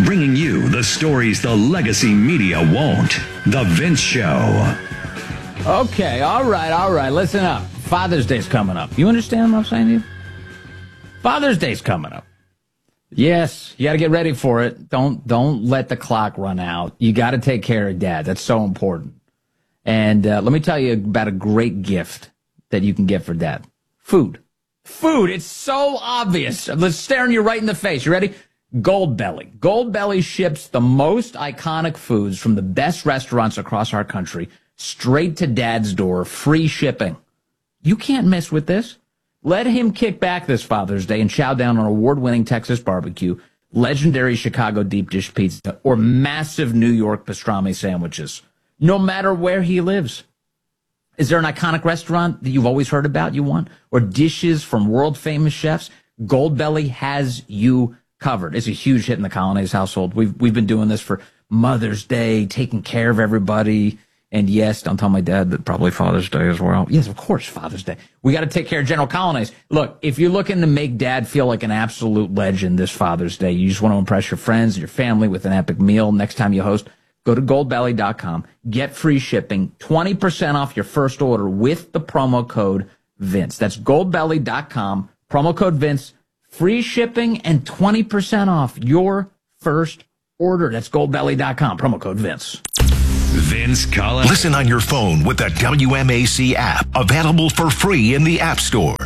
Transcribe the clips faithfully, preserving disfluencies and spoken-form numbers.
bringing you the stories the legacy media won't. The Vince Show. Okay, all right, all right. Listen up. Father's Day's coming up. You understand what I'm saying to you? Father's Day's coming up. Yes, you got to get ready for it. Don't don't let the clock run out. You got to take care of Dad. That's so important. And uh, let me tell you about a great gift that you can get for Dad. Food. Food. It's so obvious. Let's staring you right in the face. You ready? Goldbelly. Goldbelly ships the most iconic foods from the best restaurants across our country straight to Dad's door, free shipping. You can't mess with this. Let him kick back this Father's Day and chow down on award-winning Texas barbecue, legendary Chicago deep dish pizza, or massive New York pastrami sandwiches, no matter where he lives. Is there an iconic restaurant that you've always heard about you want? Or dishes from world-famous chefs? Goldbelly has you covered. It's a huge hit in the Colonnese household. We've we've been doing this for Mother's Day, taking care of everybody. And yes, don't tell my dad that probably Father's Day as well. Yes, of course, Father's Day. We got to take care of General Colonnese. Look, if you're looking to make Dad feel like an absolute legend this Father's Day, you just want to impress your friends and your family with an epic meal next time you host, go to goldbelly dot com. Get free shipping, twenty percent off your first order with the promo code Vince. That's goldbelly dot com, promo code Vince, free shipping and twenty percent off your first order. That's goldbelly dot com, promo code Vince. Vince Collins. Listen on your phone with the W M A C app, available for free in the App Store.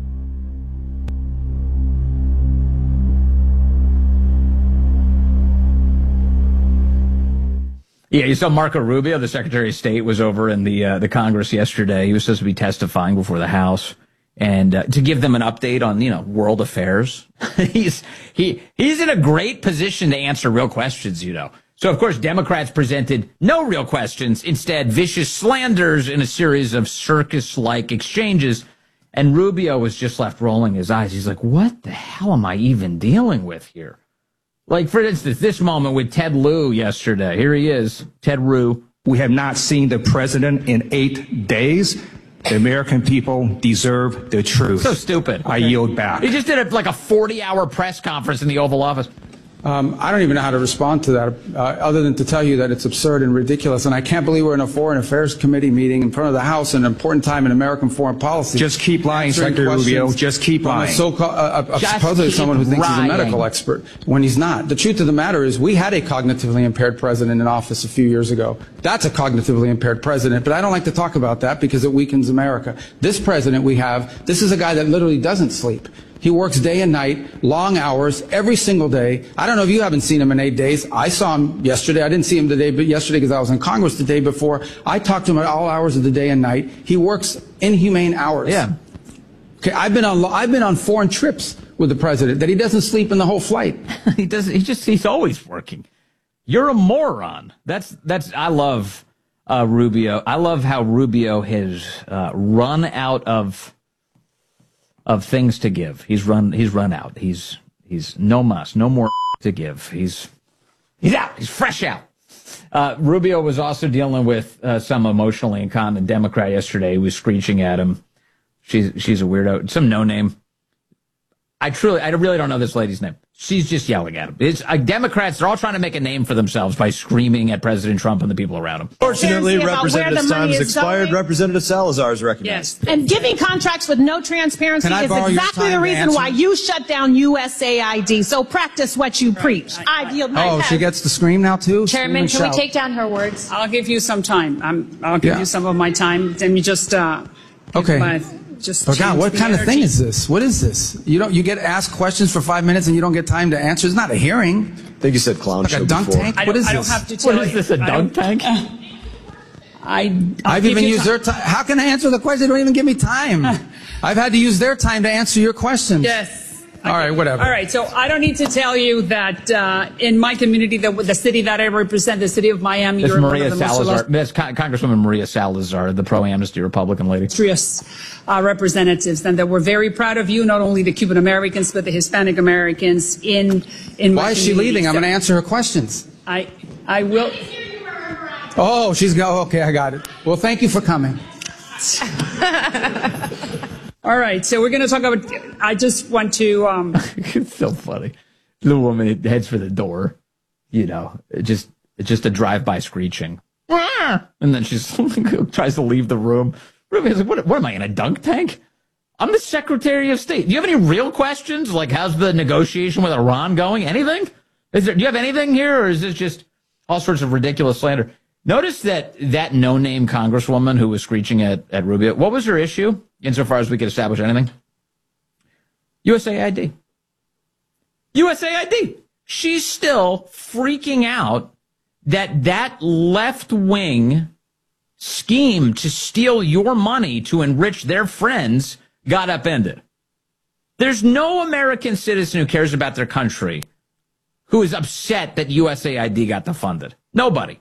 Yeah, you saw Marco Rubio, the Secretary of State, was over in the uh, the Congress yesterday. He was supposed to be testifying before the House and uh, to give them an update on, you know, world affairs. he's he he's in a great position to answer real questions, you know. So, of course, Democrats presented no real questions, instead vicious slanders in a series of circus-like exchanges, and Rubio was just left rolling his eyes. He's like, what the hell am I even dealing with here? Like, for instance, this moment with Ted Lieu yesterday. Here he is, Ted Lieu. We have not seen the president in eight days. The American people deserve the truth. So stupid. I yield back. He just did a, like a forty-hour press conference in the Oval Office. Um, I don't even know how to respond to that, uh, other than to tell you that it's absurd and ridiculous. And I can't believe we're in a Foreign Affairs Committee meeting in front of the House, an important time in American foreign policy. Just keep lying, Secretary Rubio. Just keep lying. So-called, uh, uh, supposedly someone who thinks lying. he's a medical expert when he's not. The truth of the matter is we had a cognitively impaired president in office a few years ago. That's a cognitively impaired president, but I don't like to talk about that because it weakens America. This president we have, this is a guy that literally doesn't sleep. He works day and night, long hours, every single day. I don't know if you haven't seen him in eight days. I saw him yesterday. I didn't see him today, but yesterday because I was in Congress the day before. I talked to him at all hours of the day and night. He works inhumane hours. Yeah. Okay, I've been on I've been on foreign trips with the president that he doesn't sleep in the whole flight. he does. He just he's always working. You're a moron. That's that's. I love uh, Rubio. I love how Rubio has uh, run out of. of things to give. He's run he's run out. He's he's no muss, no more to give. He's he's out. He's fresh out. Uh, Rubio was also dealing with uh, some emotionally incontinent Democrat yesterday who was screeching at him. She's she's a weirdo. Some no name. I truly I really don't know this lady's name. She's just yelling at him. It's uh, Democrats are all trying to make a name for themselves by screaming at President Trump and the people around him. Fortunately, Representative's time has expired. Going. Representative Salazar is recognized. Yes. And giving contracts with no transparency is exactly the reason why you shut down U S A I D. So practice what you preach. I yield my Oh, head. she gets to scream now, too? Chairman, Scream can we shout. take down her words? I'll give you some time. I'm, I'll give Yeah. you some of my time. Then you just, uh, Okay. my, just Oh, God, what the kind of thing energy. is this? What is this? You don't. You get asked questions for five minutes and you don't get time to answer. It's not a hearing. I think you said clown Like show a dunk before. tank? I What don't, is I don't this? have to tell What is you. this, a I dunk don't- tank? I, I'll I've give even you used ti- their time. How can I answer the question? They don't even give me time. I've had to use their time to answer your questions. Yes. All right, whatever. All right, so I don't need to tell you that uh, in my community, the, the city that I represent, the city of Miami, That's you're one Maria of the most Salazar. That's Con- Congresswoman Maria Salazar, the pro-amnesty Republican lady. illustrious uh, representatives, and that we're very proud of you, not only the Cuban Americans, but the Hispanic Americans in in my Why is she community. leaving? I'm So going to answer her questions. I, I will. Oh, she's go. Okay, I got it. Well, thank you for coming. All right, so we're going to talk about. I just want to. Um, It's so funny. The woman heads for the door. you know, just just a drive-by screeching. And then she tries to leave the room. Rubio's like, what, what am I, in a dunk tank? I'm the Secretary of State. Do you have any real questions? Like, how's the negotiation with Iran going? Anything? Is there, do you have anything here, or is this just all sorts of ridiculous slander? Notice that that no-name congresswoman who was screeching at, at Rubio, what was her issue, insofar as we could establish anything? U S A I D. U S A I D. She's still freaking out that that left-wing scheme to steal your money to enrich their friends got upended. There's no American citizen who cares about their country who is upset that U S A I D got defunded. Nobody.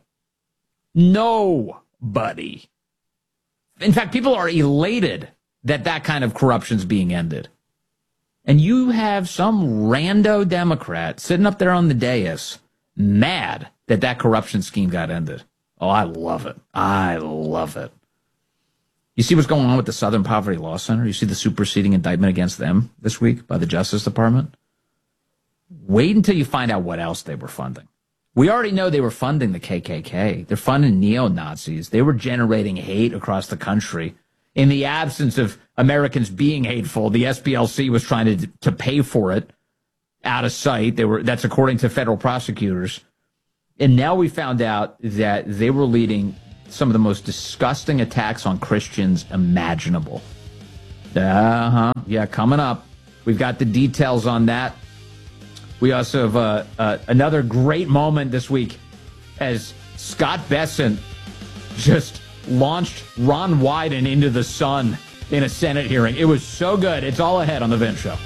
Nobody. In fact, people are elated that that kind of corruption's being ended. And you have some rando Democrat sitting up there on the dais mad that that corruption scheme got ended. Oh, I love it. I love it. You see what's going on with the Southern Poverty Law Center? You see the superseding indictment against them this week by the Justice Department? Wait until you find out what else they were funding. We already know they were funding the K K K. They're funding neo-Nazis. They were generating hate across the country. In the absence of Americans being hateful, the S P L C was trying to to pay for it out of sight. They were that's according to federal prosecutors. And now we found out that they were leading some of the most disgusting attacks on Christians imaginable. Uh-huh. Yeah, coming up. We've got the details on that. We also have uh, uh, another great moment this week as Scott Bessent just launched Ron Wyden into the sun in a Senate hearing. It was so good. It's all ahead on The Vince Show.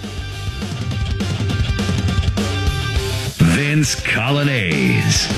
Vince Colonnese.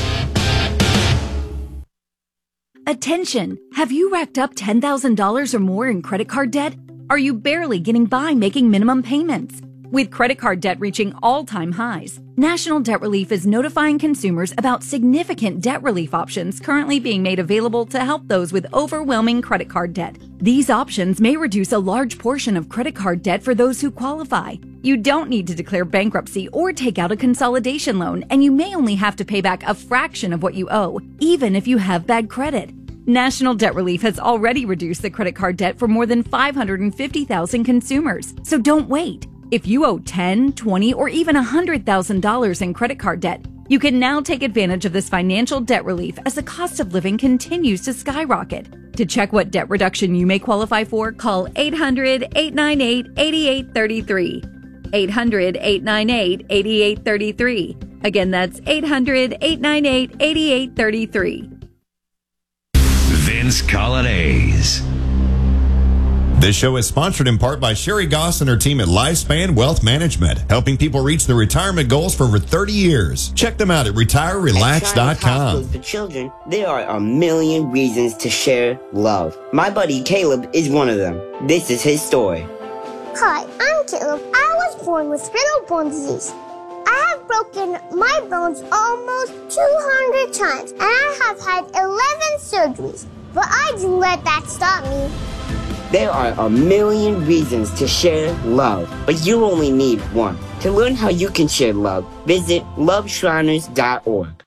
Attention! Have you racked up ten thousand dollars or more in credit card debt? Are you barely getting by making minimum payments? With credit card debt reaching all-time highs, National Debt Relief is notifying consumers about significant debt relief options currently being made available to help those with overwhelming credit card debt. These options may reduce a large portion of credit card debt for those who qualify. You don't need to declare bankruptcy or take out a consolidation loan, and you may only have to pay back a fraction of what you owe, even if you have bad credit. National Debt Relief has already reduced the credit card debt for more than five hundred fifty thousand consumers, so don't wait. If you owe ten, twenty, or even one hundred thousand dollars in credit card debt, you can now take advantage of this financial debt relief as the cost of living continues to skyrocket. To check what debt reduction you may qualify for, call eight hundred, eight nine eight, eight eight three three. eight hundred, eight nine eight, eight eight three three. Again, that's eight hundred, eight nine eight, eight eight three three. Vince Colonnese. This show is sponsored in part by Sherry Goss and her team at Lifespan Wealth Management, helping people reach their retirement goals for over thirty years. Check them out at retire relax dot com. For children, there are a million reasons to share love. My buddy Caleb is one of them. This is his story. Hi, I'm Caleb. I was born with brittle bone disease. I have broken my bones almost two hundred times, and I have had eleven surgeries. But I didn't let that stop me. There are a million reasons to share love, but you only need one. To learn how you can share love, visit love shriners dot org.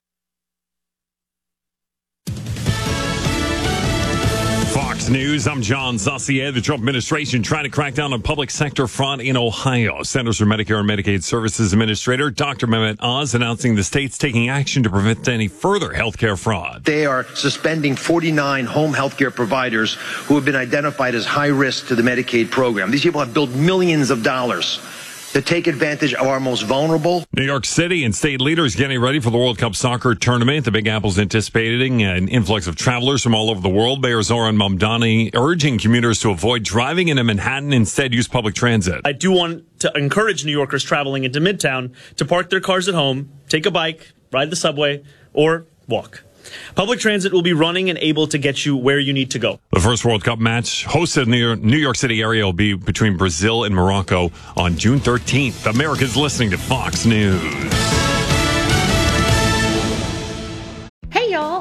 Fox News, I'm John Zassier. The Trump administration trying to crack down on public sector fraud in Ohio. Centers for Medicare and Medicaid Services Administrator Doctor Mehmet Oz announcing the state's taking action to prevent any further health care fraud. They are suspending forty-nine home health care providers who have been identified as high risk to the Medicaid program. These people have billed millions of dollars to take advantage of our most vulnerable. New York City and state leaders getting ready for the World Cup soccer tournament. The Big Apple's anticipating an influx of travelers from all over the world. Mayor Zoran Mamdani urging commuters to avoid driving into Manhattan, instead use public transit. I do want to encourage New Yorkers traveling into Midtown to park their cars at home, take a bike, ride the subway, or walk. Public transit will be running and able to get you where you need to go. The first World Cup match hosted in the New York City area will be between Brazil and Morocco on June thirteenth. America's listening to Fox News. Hey, y'all,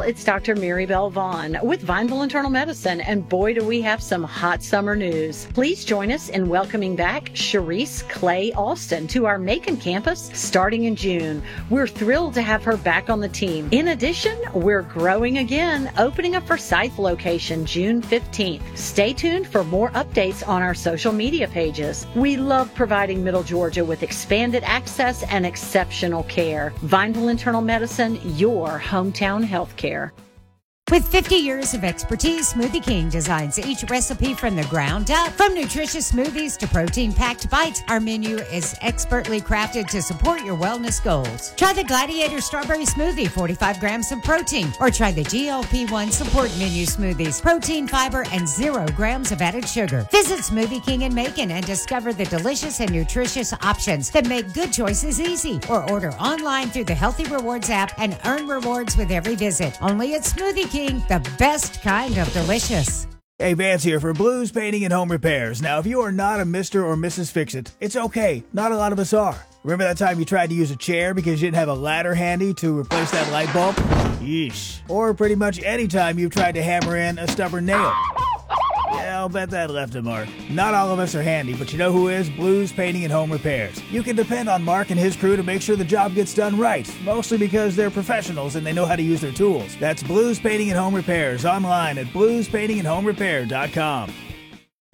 it's Doctor Maribel Vaughn with Vineville Internal Medicine, and boy, do we have some hot summer news. Please join us in welcoming back Sharice Clay Alston to our Macon campus starting in June. We're thrilled to have her back on the team. In addition, we're growing again, opening a Forsyth location June fifteenth. Stay tuned for more updates on our social media pages. We love providing Middle Georgia with expanded access and exceptional care. Vineville Internal Medicine, your hometown health care. With fifty years of expertise, Smoothie King designs each recipe from the ground up. From nutritious smoothies to protein-packed bites, our menu is expertly crafted to support your wellness goals. Try the Gladiator Strawberry Smoothie, forty-five grams of protein, or try the G L P one Support Menu Smoothies, protein, fiber, and zero grams of added sugar. Visit Smoothie King in Macon and discover the delicious and nutritious options that make good choices easy. Or order online through the Healthy Rewards app and earn rewards with every visit. Only at Smoothie King. The best kind of delicious. Hey, Vance here for Blues Painting and Home Repairs. Now, if you are not a Mister or Missus Fix-It, it's okay. Not a lot of us are. Remember that time you tried to use a chair because you didn't have a ladder handy to replace that light bulb? Yeesh. Or pretty much any time you've tried to hammer in a stubborn nail. Yeah, I'll bet that left a mark. Not all of us are handy, but you know who is? Blues Painting and Home Repairs. You can depend on Mark and his crew to make sure the job gets done right, mostly because they're professionals and they know how to use their tools. That's Blues Painting and Home Repairs, online at blues painting and home repair dot com.